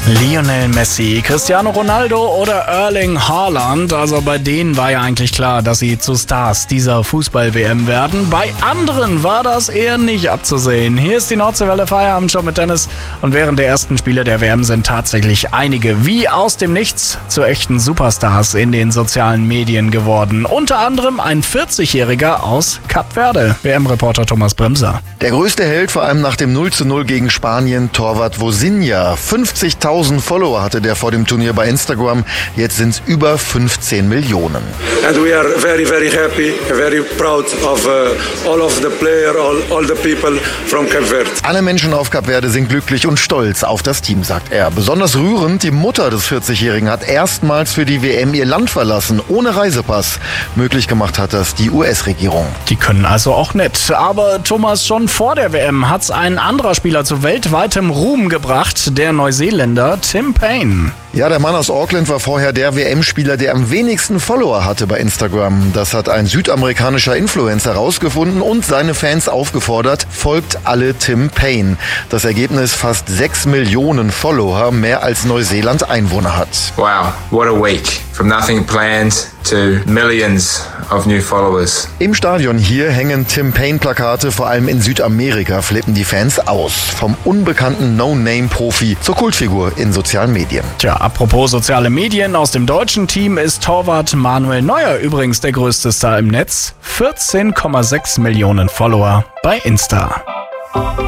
Lionel Messi, Cristiano Ronaldo oder Erling Haaland, also bei denen war ja eigentlich klar, dass sie zu Stars dieser Fußball-WM werden. Bei anderen war das eher nicht abzusehen. Hier ist die Nordseewelle Feierabendshow mit Dennis und während der ersten Spiele der WM sind tatsächlich einige wie aus dem Nichts zu echten Superstars in den sozialen Medien geworden. Unter anderem ein 40-Jähriger aus Kap Verde, WM-Reporter Thomas Bremser. Der größte Held, vor allem nach dem 0:0 gegen Spanien, Torwart Vozinha. 50.000 Follower hatte der vor dem Turnier bei Instagram. Jetzt sind es über 15 Millionen. And we are very, very happy, very proud of all of the players, all the people from Cape Verde. Alle Menschen auf Kap Verde sind glücklich und stolz auf das Team, sagt er. Besonders rührend, die Mutter des 40-Jährigen hat erstmals für die WM ihr Land verlassen, ohne Reisepass. Möglich gemacht hat das die US-Regierung. Die können also auch nett. Aber Thomas, schon vor der WM hat's ein anderer Spieler zu weltweitem Ruhm gebracht, der Neuseeländer Tim Paine. Ja, der Mann aus Auckland war vorher der WM-Spieler, der am wenigsten Follower hatte bei Instagram. Das hat ein südamerikanischer Influencer herausgefunden und seine Fans aufgefordert, folgt alle Tim Paine. Das Ergebnis: fast 6 Millionen Follower, mehr als Neuseeland Einwohner hat. Wow, what a week. From nothing planned to millions of new followers. Im Stadion hier hängen Tim Paine-Plakate, vor allem in Südamerika flippen die Fans aus. Vom unbekannten No-Name-Profi zur Kultfigur in sozialen Medien. Tja, apropos soziale Medien, aus dem deutschen Team ist Torwart Manuel Neuer übrigens der größte Star im Netz. 14,6 Millionen Follower bei Insta.